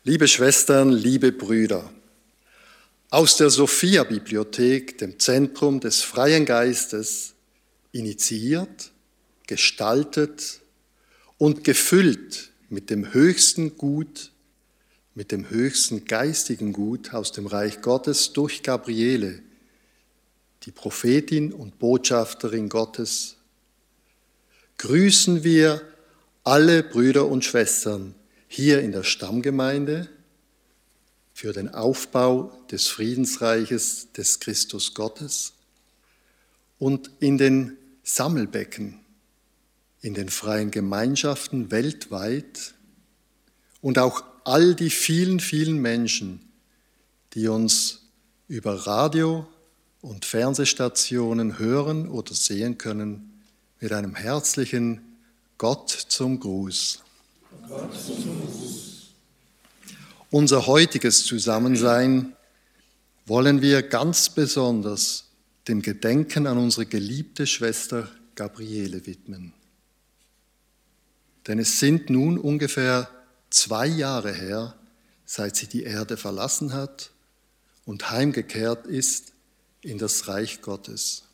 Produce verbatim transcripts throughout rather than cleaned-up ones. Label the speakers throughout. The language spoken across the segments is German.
Speaker 1: Liebe Schwestern, liebe Brüder, aus der Sophia-Bibliothek, dem Zentrum des freien Geistes, initiiert, gestaltet und gefüllt mit dem höchsten Gut, mit dem höchsten geistigen Gut aus dem Reich Gottes durch Gabriele, die Prophetin und Botschafterin Gottes, grüßen wir alle Brüder und Schwestern hier in der Stammgemeinde für den Aufbau des Friedensreiches des Christus Gottes und in den Sammelbecken, in den freien Gemeinschaften weltweit und auch all die vielen, vielen Menschen, die uns über Radio und Fernsehstationen hören oder sehen können, mit einem herzlichen Gott zum Gruß. Gott zum Gruß. Unser heutiges Zusammensein wollen wir ganz besonders dem Gedenken an unsere geliebte Schwester Gabriele widmen. Denn es sind nun ungefähr zwei Jahre her, seit sie die Erde verlassen hat und heimgekehrt ist in das Reich Gottes.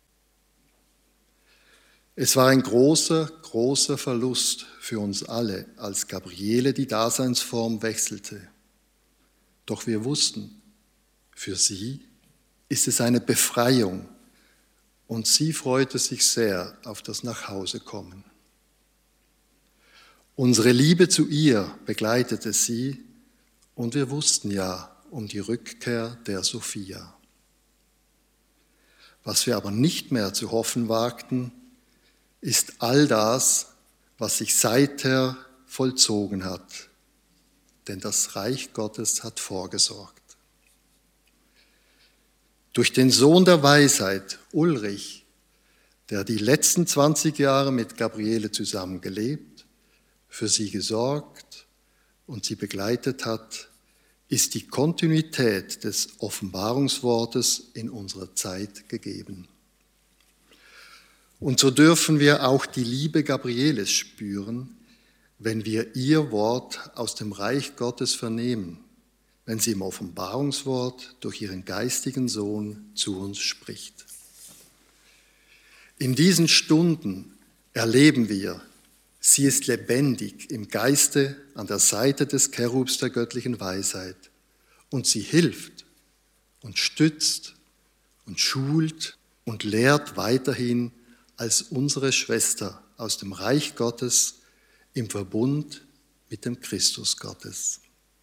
Speaker 1: Es war ein großer, großer Verlust für uns alle, als Gabriele die Daseinsform wechselte. Doch wir wussten, für sie ist es eine Befreiung und sie freute sich sehr auf das Nachhausekommen. Unsere Liebe zu ihr begleitete sie und wir wussten ja um die Rückkehr der Sophia. Was wir aber nicht mehr zu hoffen wagten, ist all das, was sich seither vollzogen hat. Denn das Reich Gottes hat vorgesorgt. Durch den Sohn der Weisheit, Ulrich, der die letzten zwanzig Jahre mit Gabriele zusammen gelebt, für sie gesorgt und sie begleitet hat, ist die Kontinuität des Offenbarungswortes in unserer Zeit gegeben. Und so dürfen wir auch die Liebe Gabrieles spüren, wenn wir ihr Wort aus dem Reich Gottes vernehmen, wenn sie im Offenbarungswort durch ihren geistigen Sohn zu uns spricht. In diesen Stunden erleben wir, sie ist lebendig im Geiste an der Seite des Cherubs der göttlichen Weisheit und sie hilft und stützt und schult und lehrt weiterhin als unsere Schwester aus dem Reich Gottes im Verbund mit dem Christus Gottes.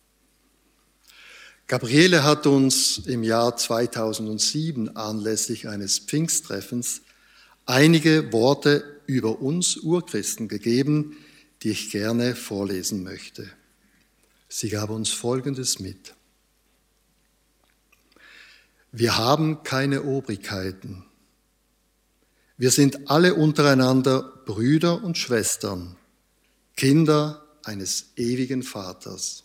Speaker 1: Gabriele hat uns im Jahr zweitausendsieben anlässlich eines Pfingsttreffens einige Worte über uns Urchristen gegeben, die ich gerne vorlesen möchte. Sie gab uns Folgendes mit. Wir haben keine Obrigkeiten. Wir sind alle untereinander Brüder und Schwestern, Kinder eines ewigen Vaters.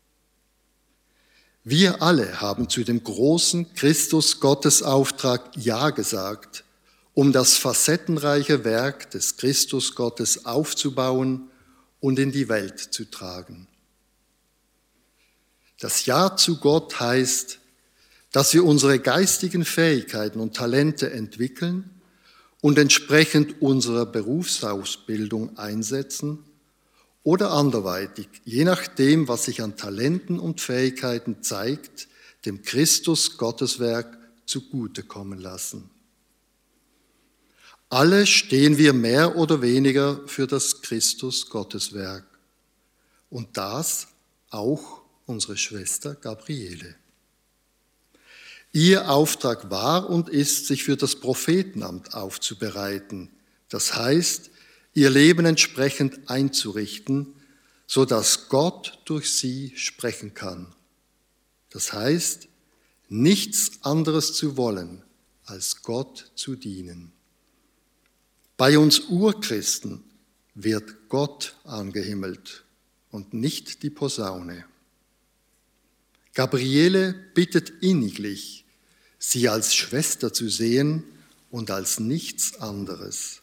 Speaker 1: Wir alle haben zu dem großen Christus-Gottes-Auftrag Ja gesagt, um das facettenreiche Werk des Christus-Gottes aufzubauen und in die Welt zu tragen. Das Ja zu Gott heißt, dass wir unsere geistigen Fähigkeiten und Talente entwickeln und entsprechend unserer Berufsausbildung einsetzen oder anderweitig, je nachdem, was sich an Talenten und Fähigkeiten zeigt, dem Christus-Gotteswerk zugutekommen lassen. Alle stehen wir mehr oder weniger für das Christus-Gotteswerk und das auch unsere Schwester Gabriele. Ihr Auftrag war und ist, sich für das Prophetenamt aufzubereiten, das heißt, ihr Leben entsprechend einzurichten, sodass Gott durch sie sprechen kann. Das heißt, nichts anderes zu wollen, als Gott zu dienen. Bei uns Urchristen wird Gott angehimmelt und nicht die Posaune. Gabriele bittet inniglich, sie als Schwester zu sehen und als nichts anderes.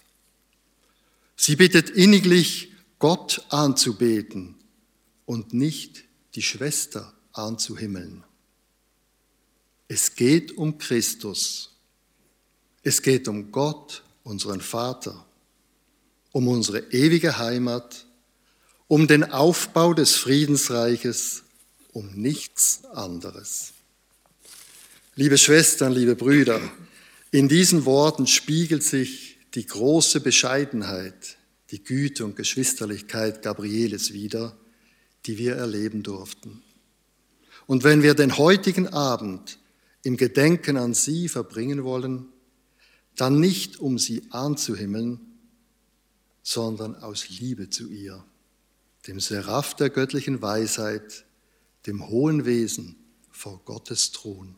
Speaker 1: Sie bittet inniglich, Gott anzubeten und nicht die Schwester anzuhimmeln. Es geht um Christus. Es geht um Gott, unseren Vater, um unsere ewige Heimat, um den Aufbau des Friedensreiches, um nichts anderes. Liebe Schwestern, liebe Brüder, in diesen Worten spiegelt sich die große Bescheidenheit, die Güte und Geschwisterlichkeit Gabrieles wider, die wir erleben durften. Und wenn wir den heutigen Abend im Gedenken an sie verbringen wollen, dann nicht, um sie anzuhimmeln, sondern aus Liebe zu ihr, dem Seraph der göttlichen Weisheit, dem hohen Wesen vor Gottes Thron.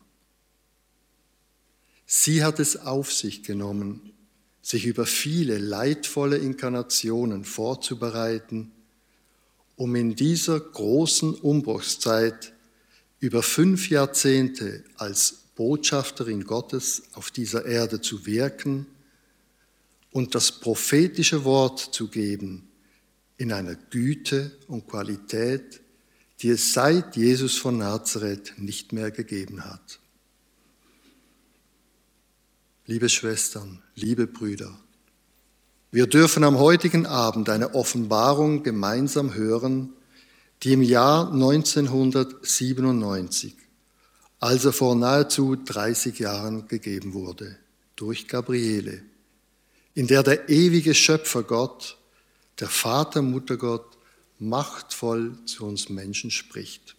Speaker 1: Sie hat es auf sich genommen, sich über viele leidvolle Inkarnationen vorzubereiten, um in dieser großen Umbruchszeit über fünf Jahrzehnte als Botschafterin Gottes auf dieser Erde zu wirken und das prophetische Wort zu geben in einer Güte und Qualität, die es seit Jesus von Nazareth nicht mehr gegeben hat. Liebe Schwestern, liebe Brüder, wir dürfen am heutigen Abend eine Offenbarung gemeinsam hören, die im Jahr neunzehnhundertsiebenundneunzig, also vor nahezu dreißig Jahren, gegeben wurde, durch Gabriele, in der der ewige Schöpfergott, der Vater, Muttergott, machtvoll zu uns Menschen spricht.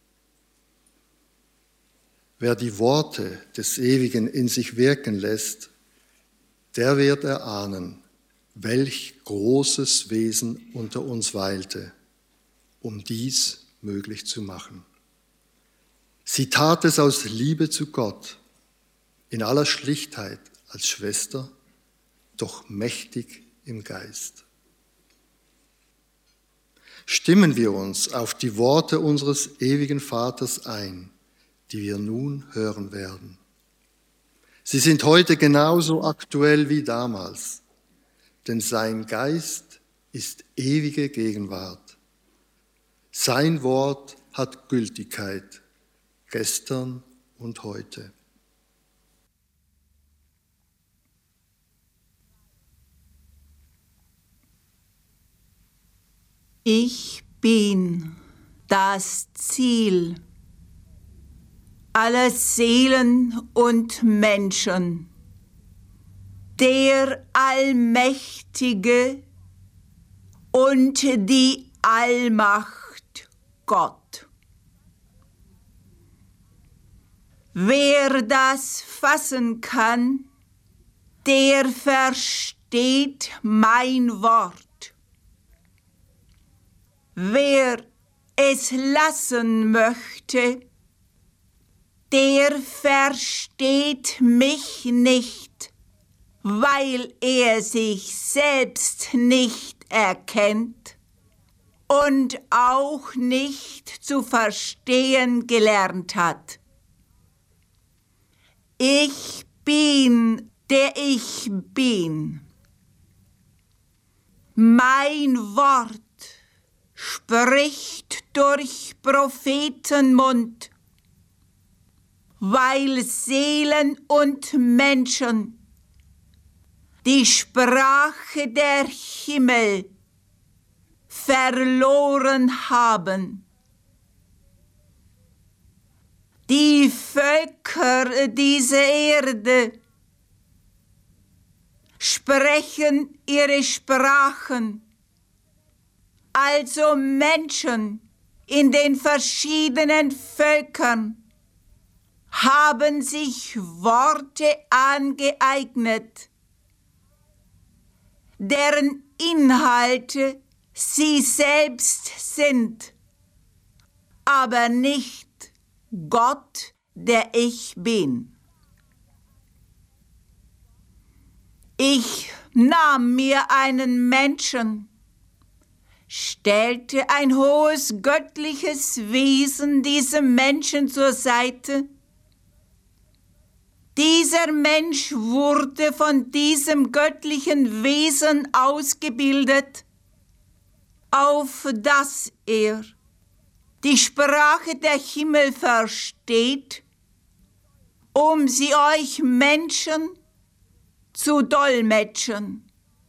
Speaker 1: Wer die Worte des Ewigen in sich wirken lässt, der wird erahnen, welch großes Wesen unter uns weilte, um dies möglich zu machen. Sie tat es aus Liebe zu Gott, in aller Schlichtheit als Schwester, doch mächtig im Geist. Stimmen wir uns auf die Worte unseres ewigen Vaters ein, die wir nun hören werden. Sie sind heute genauso aktuell wie damals, denn sein Geist ist ewige Gegenwart. Sein Wort hat Gültigkeit, gestern und heute.
Speaker 2: Ich bin das Ziel aller Seelen und Menschen, der Allmächtige und die Allmacht Gott. Wer das fassen kann, der versteht mein Wort. Wer es lassen möchte, der versteht mich nicht, weil er sich selbst nicht erkennt und auch nicht zu verstehen gelernt hat. Ich bin, der ich bin. Mein Wort spricht durch Prophetenmund, weil Seelen und Menschen die Sprache der Himmel verloren haben. Die Völker dieser Erde sprechen ihre Sprachen, also Menschen in den verschiedenen Völkern haben sich Worte angeeignet, deren Inhalte sie selbst sind, aber nicht Gott, der ich bin. Ich nahm mir einen Menschen, stellte ein hohes göttliches Wesen diesem Menschen zur Seite. Dieser Mensch wurde von diesem göttlichen Wesen ausgebildet, auf dass er die Sprache der Himmel versteht, um sie euch Menschen zu dolmetschen.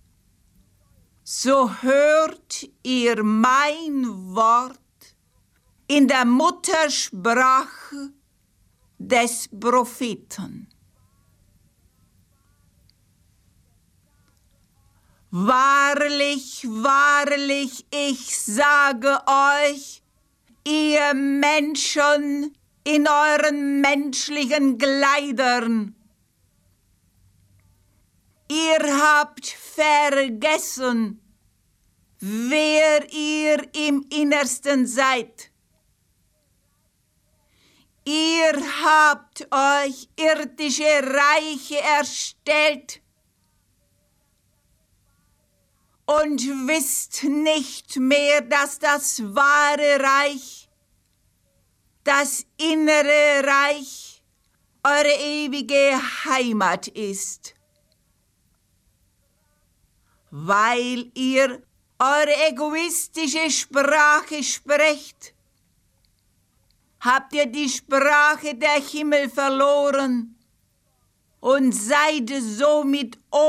Speaker 2: So hört ihr mein Wort in der Muttersprache des Propheten. Wahrlich, wahrlich, ich sage euch, ihr Menschen in euren menschlichen Kleidern, ihr habt vergessen, wer ihr im Innersten seid. Ihr habt euch irdische Reiche erstellt und wisst nicht mehr, dass das wahre Reich, das innere Reich, eure ewige Heimat ist. Weil ihr eure egoistische Sprache sprecht, habt ihr die Sprache der Himmel verloren und seid somit